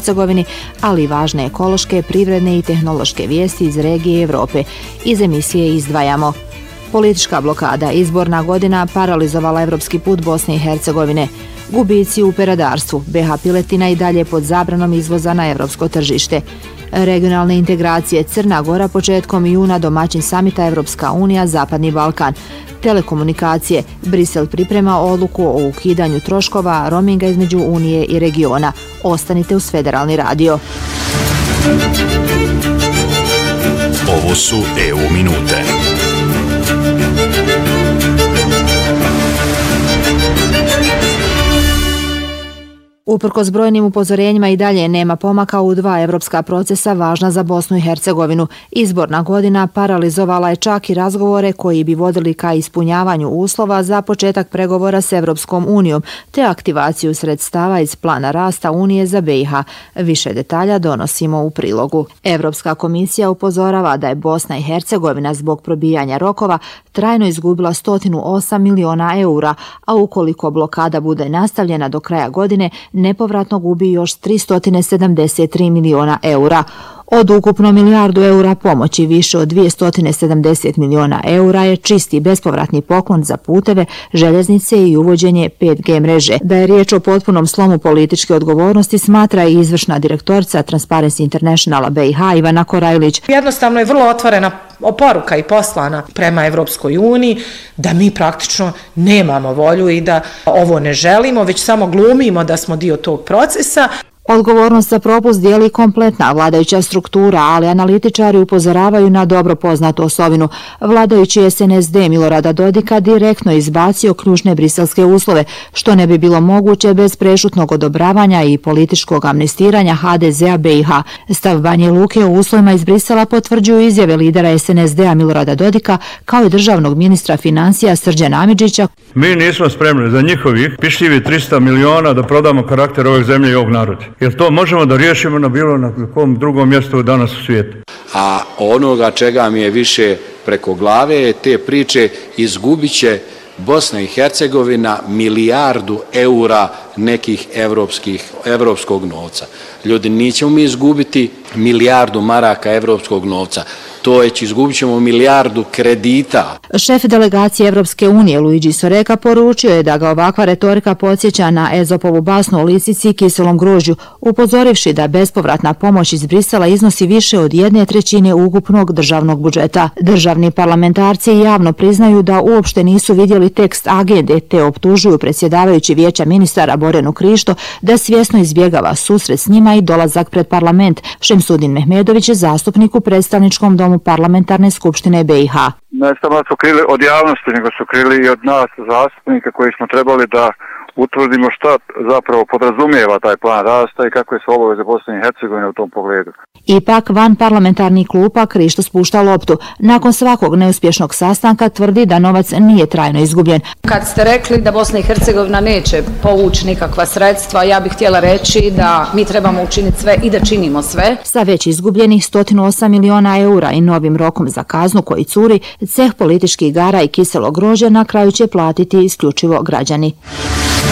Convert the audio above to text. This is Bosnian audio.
Hercegovini, ali i važne ekološke, privredne i tehnološke vijesti iz regije Evrope. Iz emisije izdvajamo: politička blokada, izborna godina paralizovala evropski put Bosne i Hercegovine. Gubici u peradarstvu, BiH piletina i dalje pod zabranom izvoza na evropsko tržište. Regionalne integracije, Crna Gora početkom juna domaćin samita Evropska unija Zapadni Balkan. Telekomunikacije, Brisel priprema odluku o ukidanju troškova roaminga između Unije i regiona. Ostanite uz Federalni radio. Ovo su EU minute. Uprkos brojnim upozorenjima i dalje nema pomaka u dva evropska procesa važna za Bosnu i Hercegovinu. Izborna godina paralizovala je čak i razgovore koji bi vodili ka ispunjavanju uslova za početak pregovora s Evropskom unijom, te aktivaciju sredstava iz plana rasta Unije za BiH. Više detalja donosimo u prilogu. Evropska komisija upozorava da je Bosna i Hercegovina zbog probijanja rokova trajno izgubila 108 miliona eura, a ukoliko blokada bude nastavljena do kraja godine, nepovratno gubi još 373 miliona eura. Od ukupno milijardu eura pomoći, više od 270 miliona eura je čisti bespovratni poklon za puteve, željeznice i uvođenje 5G mreže. Da je riječ o potpunom slomu političke odgovornosti, smatra i izvršna direktorica Transparency Internationala BiH Ivana Korajlić. Jednostavno je vrlo otvorena poruka i poslana prema Evropskoj uniji da mi praktično nemamo volju i da ovo ne želimo, već samo glumimo da smo dio tog procesa. Odgovornost za propust dijeli kompletna vladajuća struktura, ali analitičari upozoravaju na dobro poznatu osovinu. Vladajući SNSD Milorada Dodika direktno izbacio ključne briselske uslove, što ne bi bilo moguće bez prešutnog odobravanja i političkog amnestiranja HDZ-a BiH. Stav Banje Luke u uslovima iz Brisela potvrđuju izjave lidera SNSD-a Milorada Dodika kao i državnog ministra financija Srđana Amidžića. Mi nismo spremni za njihovih pišljivi 300 miliona da prodamo karakter ove zemlje i ovog naroda. Jer to možemo da riješimo na bilo na kom drugom mjestu danas u svijetu. A onoga čega mi je više preko glave je te priče izgubit će Bosna i Hercegovina milijardu eura nekih evropskog novca. Ljudi, nećemo mi izgubiti milijardu maraka evropskog novca. To je, izgubit ćemo milijardu kredita. Šef delegacije Evropske unije Luigi Soreka poručio je da ga ovakva retorika podsjeća na Ezopovu basnu o lisici i kiselom grožđu, upozorivši da bespovratna pomoć iz Brisela iznosi više od 1/3 ukupnog državnog budžeta. Državni parlamentarci javno priznaju da uopšte nisu vidjeli tekst agende, te optužuju predsjedavajući vijeća ministara Borjanu Krišto da svjesno izbjegava susret s njima i dolazak pred parlament. Šemsudin Mehmedović je zastupnik u predstavničkom domu Parlamentarne skupštine BiH. Ne samo da su krili od javnosti, nego su krili i od nas zastupnika koji smo trebali da utvrdimo šta zapravo podrazumijeva taj plan rasta i kako je se obaveze Bosne i Hercegovine u tom pogledu. Ipak van parlamentarnih klupa Krišto spušta loptu. Nakon svakog neuspješnog sastanka tvrdi da novac nije trajno izgubljen. Kad ste rekli da Bosna i Hercegovina neće povući nikakva sredstva, ja bih htjela reći da mi trebamo učiniti sve i da činimo sve. Sa već izgubljenih 108 miliona eura i novim rokom za kaznu koji curi, ceh političkih igara i kiselog grožđa na kraju će platiti isključivo građani.